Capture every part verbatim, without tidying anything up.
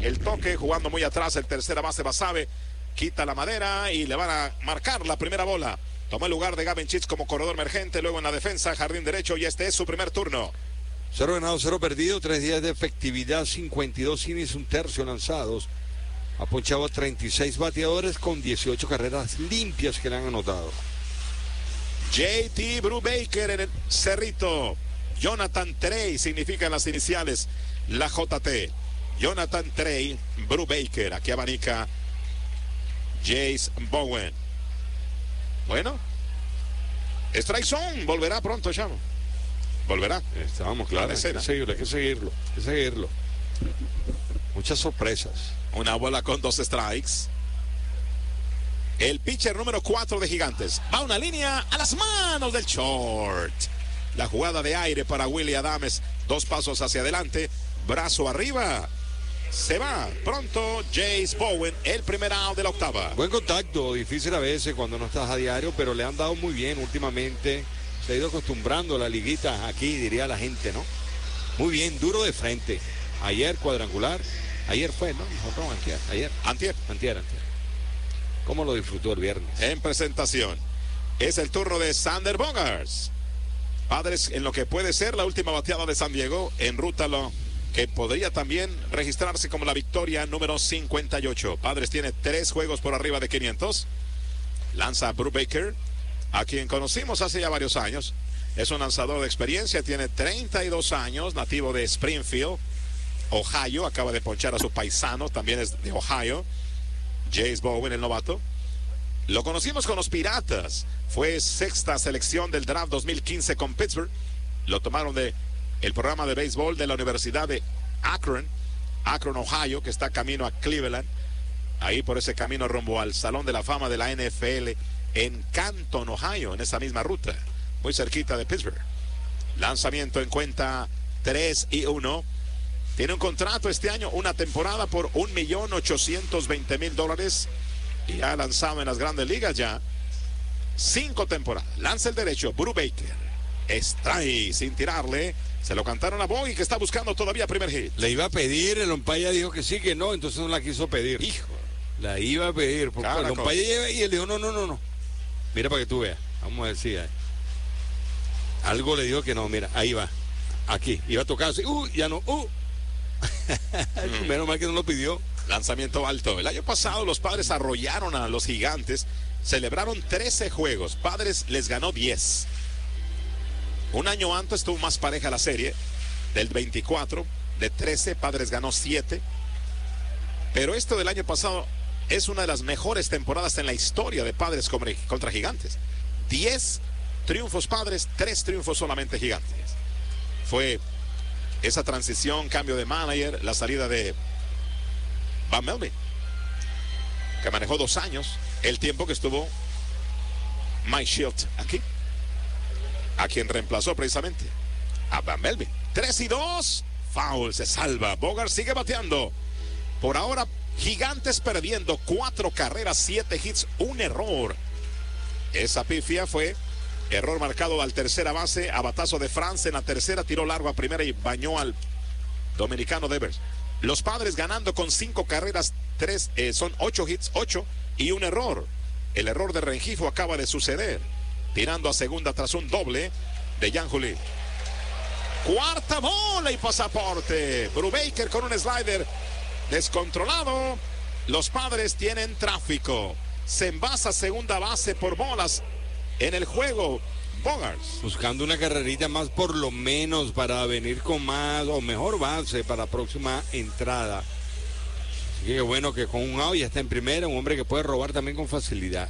el toque, jugando muy atrás el tercera base Basabe. Quita la madera y le van a marcar la primera bola. Tomó el lugar de Gavin Chitz como corredor emergente, luego en la defensa, jardín derecho, y este es su primer turno. Cero ganado, cero perdido, tres días de efectividad, cincuenta y dos innings, un tercio lanzados. Ha ponchado a treinta y seis bateadores con dieciocho carreras limpias que le han anotado. J T Brubaker en el cerrito. Jonathan Trey significan las iniciales, la J T. Jonathan Trey Brubaker. Aquí abanica Jace Bowen. Bueno, strike zone, volverá pronto, chamo. Volverá. Estábamos claros, hay que seguirlo, hay que seguirlo, hay que seguirlo. Muchas sorpresas. Una bola con dos strikes. El pitcher número cuatro de Gigantes. Va una línea a las manos del short. La jugada de aire para Willy Adames. Dos pasos hacia adelante. Brazo arriba. Se va pronto Jace Bowen, el primer out de la octava. Buen contacto, difícil a veces cuando no estás a diario, pero le han dado muy bien últimamente. Se ha ido acostumbrando a la liguita aquí, diría la gente, ¿no? Muy bien, duro de frente. Ayer cuadrangular. Ayer fue, ¿no? No, antier. Ayer. Antier. Antier, antier. ¿Cómo lo disfrutó el viernes? En presentación. Es el turno de Xander Bogaerts. Padres en lo que puede ser la última bateada de San Diego. En ruta lo que podría también registrarse como la victoria número cincuenta y ocho. Padres tiene tres juegos por arriba de quinientos. Lanza Brubaker, a quien conocimos hace ya varios años. Es un lanzador de experiencia, tiene treinta y dos años, nativo de Springfield, Ohio. Acaba de ponchar a su paisano, también es de Ohio. Jace Bowen, el novato. Lo conocimos con los Piratas. Fue sexta selección del draft dos mil quince con Pittsburgh. Lo tomaron de el programa de béisbol de la Universidad de Akron, Akron, Ohio, que está camino a Cleveland. Ahí por ese camino rumbo al Salón de la Fama de la N F L en Canton, Ohio, en esa misma ruta, muy cerquita de Pittsburgh. Lanzamiento en cuenta tres y uno. Tiene un contrato este año, una temporada por un millón ochocientos veinte mil dólares. Y ha lanzado en las grandes ligas ya cinco temporadas. Lanza el derecho, Brubaker. Strike sin tirarle. Se lo cantaron a Boy, que está buscando todavía primer hit. Le iba a pedir, el umpire dijo que sí, que no, entonces no la quiso pedir. Hijo. La iba a pedir. Porque el umpire lleva y él dijo, no, no, no, no. Mira para que tú veas. Vamos a decir. Eh. Algo le dijo que no, mira, ahí va. Aquí. Iba a tocar así. Uh, ya no. Uh. mm. Menos mal que no lo pidió. Lanzamiento alto. El año pasado los Padres arrollaron a los Gigantes. Celebraron trece juegos. Padres les ganó diez. Un año antes estuvo más pareja la serie. Del veinticuatro, de trece, Padres ganó siete. Pero esto del año pasado es una de las mejores temporadas en la historia de Padres contra Gigantes. diez triunfos Padres, tres triunfos solamente Gigantes. Fue esa transición, cambio de manager, la salida de Van Melvin, que manejó dos años, el tiempo que estuvo Mike Shildt aquí, a quien reemplazó precisamente a Van Melvin. tres y dos, foul, se salva. Bogaerts sigue bateando. Por ahora, Gigantes perdiendo cuatro carreras, siete hits, un error. Esa pifia fue error marcado al tercera base, a batazo de France en la tercera, tiró largo a primera y bañó al dominicano Devers. Los Padres ganando con cinco carreras, tres, eh, son ocho hits, ocho y un error. El error de Rengifo acaba de suceder, tirando a segunda tras un doble de Yan Juli. Cuarta bola y pasaporte. Brubaker con un slider descontrolado. Los Padres tienen tráfico. Se envasa segunda base por bolas en el juego. Bogaerts buscando una carrerita más por lo menos para venir con más o mejor base para la próxima entrada. Así que bueno que con un out ya está en primera, un hombre que puede robar también con facilidad.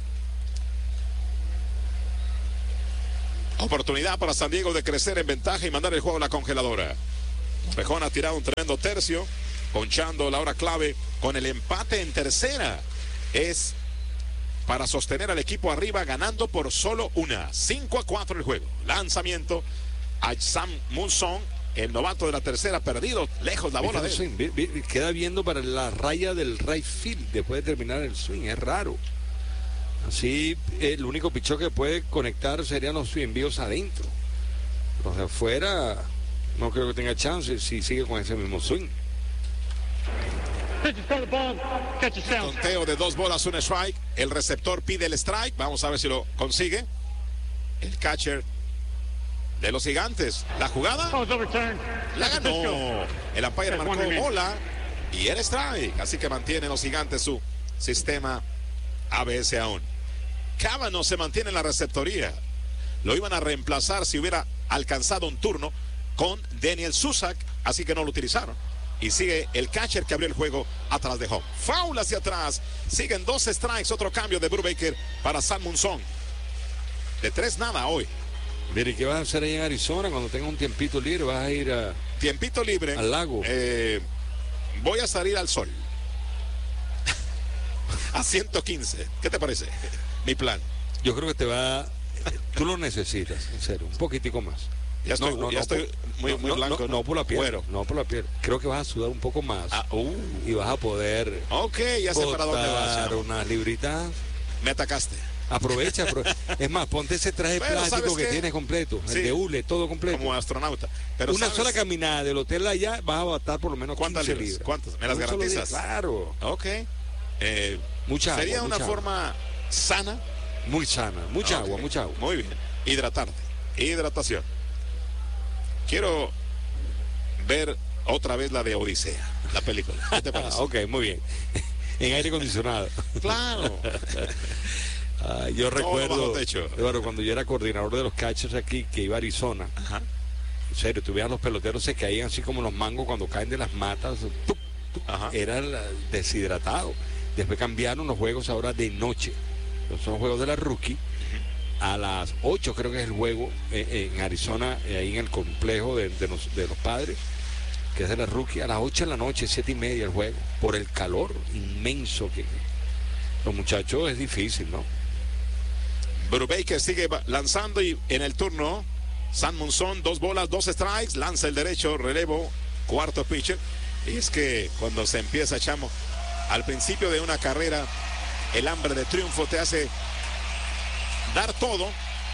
Oportunidad para San Diego de crecer en ventaja y mandar el juego a la congeladora. Pejón ha tirado un tremendo tercio, ponchando la hora clave con el empate en tercera. Es para sostener al equipo arriba, ganando por solo una. cinco a cuatro el juego. Lanzamiento a Sam Munson, el novato de la tercera, perdido lejos la bola de él. Queda viendo para la raya del right field después de terminar el swing. Es raro. Así, el único pichón que puede conectar serían los envíos adentro. Los de afuera no creo que tenga chance si sigue con ese mismo swing. Conteo de dos bolas, un strike. El receptor pide el strike. Vamos a ver si lo consigue. El catcher de los Gigantes. La jugada la ganó. El umpire marcó bola y el strike. Así que mantienen los Gigantes su sistema A B S aún. Cábano se mantiene en la receptoría. Lo iban a reemplazar si hubiera alcanzado un turno con Daniel Susak, así que no lo utilizaron. Y sigue el catcher que abrió el juego atrás de home. Foul hacia atrás. Siguen dos strikes. Otro cambio de Brubaker para Sam Monzón. De tres nada hoy. Mire, ¿qué vas a hacer ahí en Arizona cuando tengas un tiempito libre? ¿Vas a ir a, tiempito libre al lago? Eh, voy a salir al sol. A ciento quince. ¿Qué te parece? Mi plan. Yo creo que te va... Tú lo necesitas, en serio. Un poquitico más. Ya estoy, no, no, ya no, estoy por, muy, no, muy no, blanco. No, no, no por la piel. Cuero. No por la piel. Creo que vas a sudar un poco más. Ah, uh. Y vas a poder... Ok, ya sé para dónde vas. Unas libritas. Me atacaste. Aprovecha, aprove... es más, ponte ese traje bueno, plástico que qué? tienes completo, sí, el de hule, todo completo. Como astronauta. Pero una ¿sabes? sola caminada del hotel allá vas a botar por lo menos ¿Cuántas libras? libras? ¿Cuántas? ¿Me las garantizas? Claro. Ok. Eh, mucha Sería agua, una mucha forma agua. sana. Muy sana, mucha okay. agua, mucha agua. Muy bien. Hidratarte. Hidratación. Quiero ver otra vez la de Odisea, la película. ¿Qué te parece? Ok, muy bien. En aire acondicionado. Claro. Uh, yo Todo recuerdo, techo. Bueno, cuando yo era coordinador de los catchers aquí, que iba a Arizona, ajá. En serio, tú veías los peloteros se caían así como los mangos cuando caen de las matas, ¡tup! ¡Tup! Eran deshidratados. Después cambiaron los juegos ahora de noche. Son los juegos de la rookie. A las ocho creo que es el juego eh, en Arizona, eh, ahí en el complejo de, de, los, de los Padres, que es de la rookie. A las ocho de la noche, siete y media el juego, por el calor inmenso que los muchachos es difícil, ¿no? Brubaker sigue lanzando y en el turno Sam Monzón, dos bolas, dos strikes, lanza el derecho, relevo, cuarto pitcher. Y es que cuando se empieza, chamo, al principio de una carrera, el hambre de triunfo te hace dar todo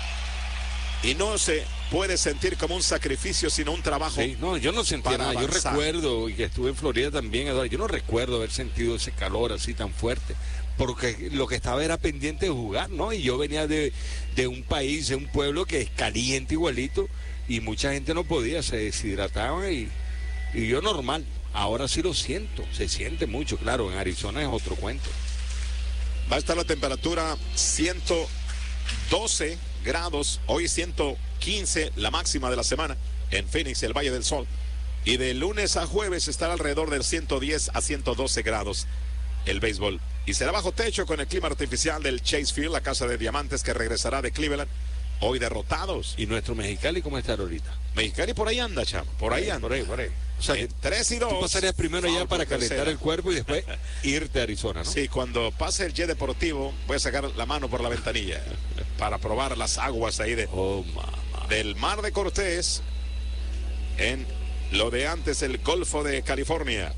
y no se puede sentir como un sacrificio, sino un trabajo. Sí, no, yo no sentía nada. Yo recuerdo, y que estuve en Florida también, Eduardo, yo no recuerdo haber sentido ese calor así tan fuerte, porque lo que estaba era pendiente de jugar, ¿no? Y yo venía de, de un país, de un pueblo que es caliente igualito, y mucha gente no podía, se deshidrataba, y, y yo normal. Ahora sí lo siento, se siente mucho, claro, en Arizona es otro cuento. Va a estar la temperatura ciento doce grados, hoy ciento quince, la máxima de la semana en Phoenix, el Valle del Sol. Y de lunes a jueves estará alrededor del ciento diez a ciento doce grados el béisbol. Y será bajo techo con el clima artificial del Chase Field, la casa de diamantes que regresará de Cleveland, hoy derrotados. ¿Y nuestro Mexicali cómo está ahorita? Mexicali por ahí anda, chamo, por ahí anda. Por ahí, por ahí. O sea, tres y dos. Tú pasarías primero allá para calentar tercera. el cuerpo y después irte a Arizona, ¿no? Sí, cuando pase el jet deportivo voy a sacar la mano por la ventanilla para probar las aguas ahí de, oh, mamá. del Mar de Cortés en lo de antes el Golfo de California.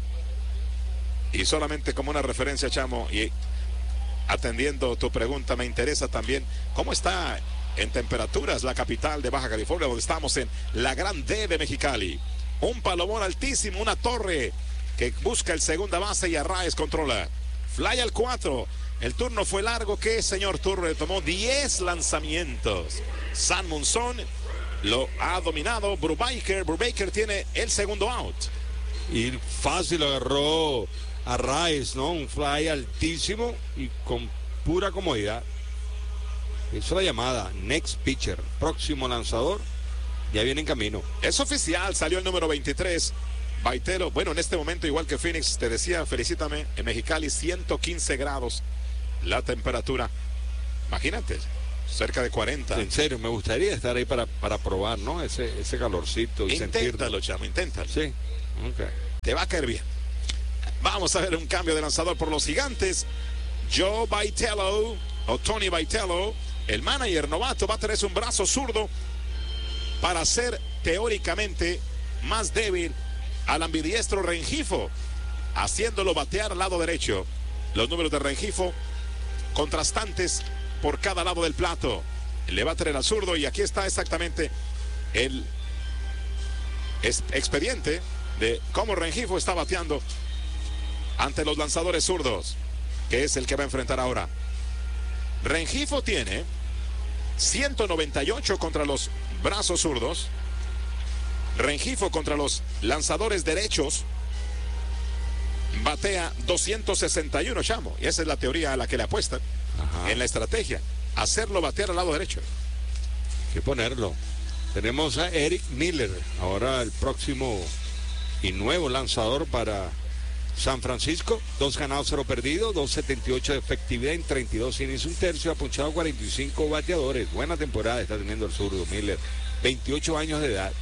Y solamente como una referencia, chamo, y atendiendo tu pregunta, me interesa también cómo está en temperaturas la capital de Baja California, donde estamos en la Gran D de Mexicali. Un palomón altísimo, una torre que busca el segunda base y Arraez controla. Fly al cuatro. El turno fue largo. ¿Qué, señor turno? Le tomó diez lanzamientos. Sam Monzón lo ha dominado. Brubaker. Brubaker tiene el segundo out. Y fácil agarró Arraez, ¿no? Un fly altísimo y con pura comodidad. Hizo la llamada. Next pitcher. Próximo lanzador. Ya viene en camino. Es oficial, salió el número veintitrés. Baitelo, bueno, en este momento, igual que Phoenix, te decía, felicítame, en Mexicali, ciento quince grados la temperatura. Imagínate, cerca de cuarenta. En serio, me gustaría estar ahí para, para probar, ¿no? Ese, ese calorcito y inténtalo, sentirlo. chamo, inténtalo. Sí, ok. Te va a caer bien. Vamos a ver un cambio de lanzador por los Gigantes. Joe Baitello, o Tony Baitello, el manager novato, va a tener un brazo zurdo para ser teóricamente más débil al ambidiestro Rengifo, haciéndolo batear al lado derecho. Los números de Rengifo contrastantes por cada lado del plato. Le va a tener al zurdo y aquí está exactamente el expediente de cómo Rengifo está bateando ante los lanzadores zurdos, que es el que va a enfrentar ahora. Rengifo tiene ciento noventa y ocho contra los brazos zurdos. Rengifo contra los lanzadores derechos batea doscientos sesenta y uno, chamo. Y esa es la teoría a la que le apuestan. Ajá. En la estrategia. Hacerlo batear al lado derecho. Hay que ponerlo. Tenemos a Eric Miller, ahora el próximo y nuevo lanzador para San Francisco. Dos ganados, cero perdidos, dos setenta y ocho de efectividad en treinta y dos innings, un tercio, ha punchado cuarenta y cinco bateadores. Buena temporada está teniendo el zurdo Miller, veintiocho años de edad.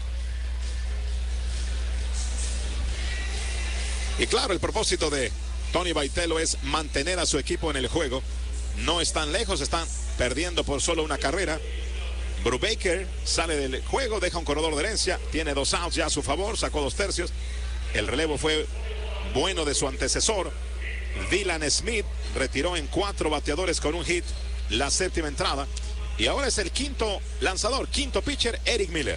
Y claro, el propósito de Tony Vitello es mantener a su equipo en el juego. No están lejos, están perdiendo por solo una carrera. Brubaker sale del juego, deja un corredor de herencia, tiene dos outs ya a su favor, sacó dos tercios. El relevo fue bueno de su antecesor. Dylan Smith retiró en cuatro bateadores con un hit la séptima entrada. Y ahora es el quinto lanzador, quinto pitcher, Eric Miller.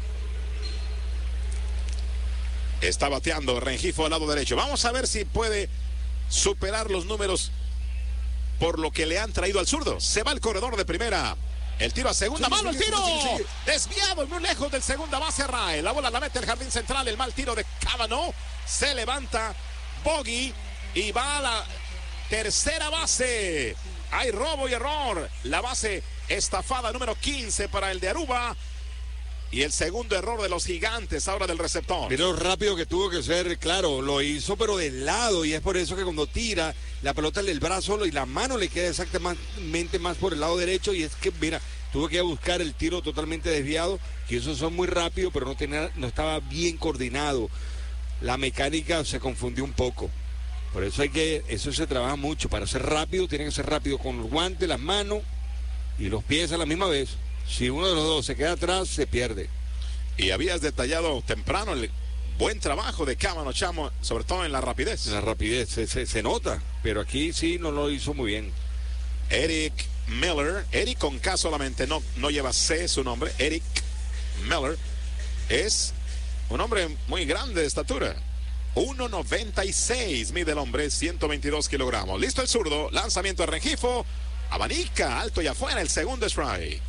Está bateando Rengifo al lado derecho. Vamos a ver si puede superar los números por lo que le han traído al zurdo. Se va el corredor de primera. El tiro a segunda, sigue, malo el sigue, tiro, sigue, sigue. Desviado, muy lejos del segunda base Rae. La bola la mete el jardín central, el mal tiro de Cavanaugh. Se levanta Bogey y va a la tercera base. Hay robo y error. La base estafada número quince para el de Aruba. Y el segundo error de los Gigantes ahora del receptor. Mira lo rápido que tuvo que ser, claro, lo hizo pero de lado, y es por eso que cuando tira la pelota el brazo y la mano le queda exactamente más por el lado derecho, y es que mira, tuvo que buscar el tiro totalmente desviado, que esos son muy rápidos, pero no tenía, no estaba bien coordinado. La mecánica se confundió un poco. Por eso hay que, eso se trabaja mucho. Para ser rápido, tiene que ser rápido con los guantes, las manos y los pies a la misma vez. Si uno de los dos se queda atrás, se pierde. Y habías detallado temprano el buen trabajo de Cavanaugh, chamo, sobre todo en la rapidez. En la rapidez, se, se, se nota, pero aquí sí no lo hizo muy bien. Eric Miller, Eric con K solamente, no, no lleva C su nombre. Eric Miller es un hombre muy grande de estatura. uno noventa y seis mide el hombre, ciento veintidós kilogramos. Listo el zurdo, lanzamiento de Rengifo. Abanica, alto y afuera, el segundo strike.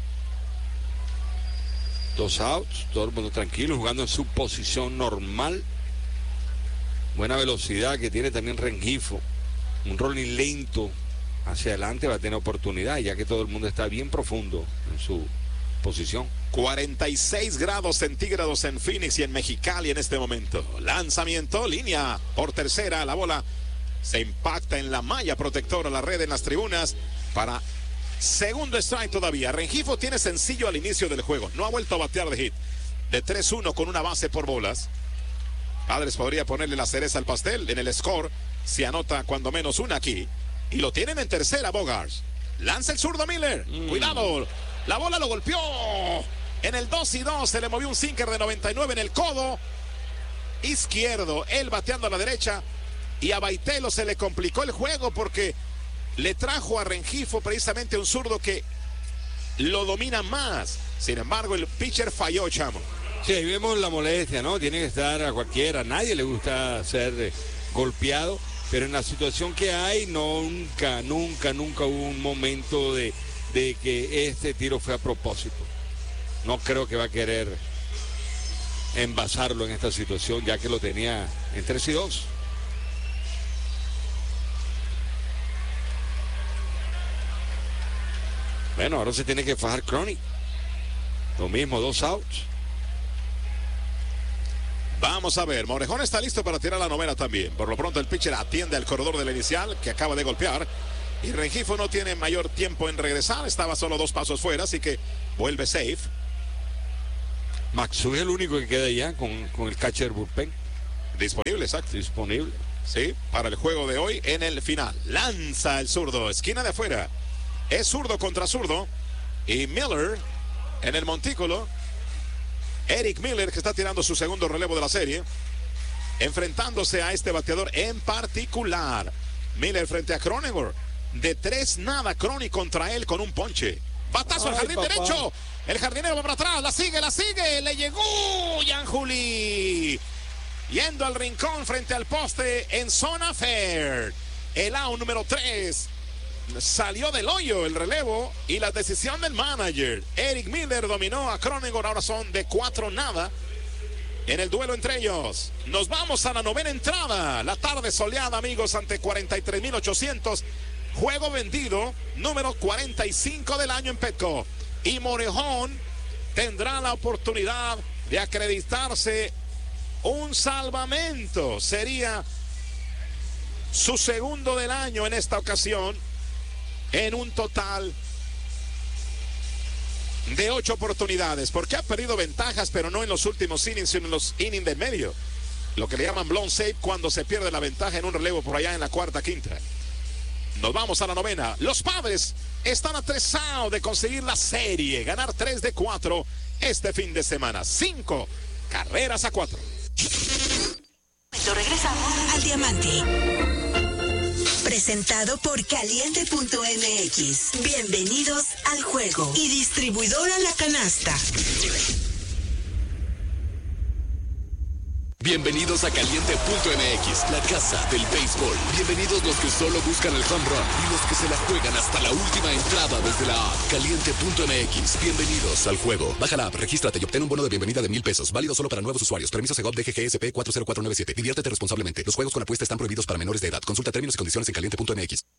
Dos outs, todo el mundo tranquilo, jugando en su posición normal. Buena velocidad que tiene también Rengifo. Un rolling lento hacia adelante va a tener oportunidad, ya que todo el mundo está bien profundo en su posición. cuarenta y seis grados centígrados en Phoenix y en Mexicali en este momento. Lanzamiento, línea por tercera, la bola se impacta en la malla protectora, la red en las tribunas para segundo strike todavía. Rengifo tiene sencillo al inicio del juego, no ha vuelto a batear de hit. De tres uno con una base por bolas. Padres podría ponerle la cereza al pastel en el score si anota cuando menos una aquí. Y lo tienen en tercera Bogaerts. Lanza el zurdo Miller. Mm. Cuidado. La bola lo golpeó. En el dos y dos se le movió un sinker de noventa y nueve en el codo izquierdo. Él bateando a la derecha. Y a Vitello se le complicó el juego porque le trajo a Rengifo precisamente un zurdo que lo domina más. Sin embargo, el pitcher falló, chamo. Sí, ahí vemos la molestia, ¿no? Tiene que estar a cualquiera. A nadie le gusta ser eh, golpeado. Pero en la situación que hay, nunca, nunca, nunca hubo un momento de, de que este tiro fue a propósito. No creo que va a querer envasarlo en esta situación, ya que lo tenía en tres y dos. Bueno, ahora se tiene que fajar Crony. Lo mismo, dos outs. Vamos a ver, Morejón está listo para tirar la novena también. Por lo pronto el pitcher atiende al corredor de la inicial que acaba de golpear. Y Rengifo no tiene mayor tiempo en regresar. Estaba solo dos pasos fuera, así que vuelve safe. Maxu es el único que queda ya con, con el catcher bullpen. Disponible, exacto. Disponible. Sí, para el juego de hoy en el final. Lanza el zurdo, esquina de afuera. Es zurdo contra zurdo. Y Miller en el montículo. Eric Miller, que está tirando su segundo relevo de la serie, enfrentándose a este bateador en particular. Miller frente a Cronenworth. De tres nada, Crony contra él con un ponche. Batazo al jardín papá. derecho. El jardinero va para atrás, la sigue, la sigue. Le llegó Jan Juli. yendo al rincón frente al poste en zona fair. El out número tres salió del hoyo el relevo y la decisión del manager. Eric Miller dominó a Cronenworth. Ahora son de cuatro nada en el duelo entre ellos. Nos vamos a la novena entrada. La tarde soleada, amigos, ante cuarenta y tres mil ochocientos. Juego vendido número cuarenta y cinco del año en Petco. Y Morejón tendrá la oportunidad de acreditarse un salvamento. Sería su segundo del año en esta ocasión, en un total de ocho oportunidades, porque ha perdido ventajas, pero no en los últimos innings, sino en los innings de medio, lo que le llaman blown save, cuando se pierde la ventaja en un relevo por allá en la cuarta, quinta. Nos vamos a la novena. Los Padres están a tres outs de conseguir la serie, ganar tres de cuatro este fin de semana. Cinco carreras a cuatro. Regresamos al Diamante. Presentado por Caliente punto M X. Bienvenidos al juego. Y distribuidora La Canasta. Bienvenidos a Caliente punto M X, la casa del béisbol. Bienvenidos los que solo buscan el home run y los que se la juegan hasta la última entrada desde la app. Caliente punto M X, bienvenidos al juego. Baja la app, regístrate y obtén un bono de bienvenida de mil pesos. Válido solo para nuevos usuarios. Permiso Segov D G G S P cuatro cero cuatro nueve siete. Diviértete responsablemente. Los juegos con apuesta están prohibidos para menores de edad. Consulta términos y condiciones en Caliente punto M X.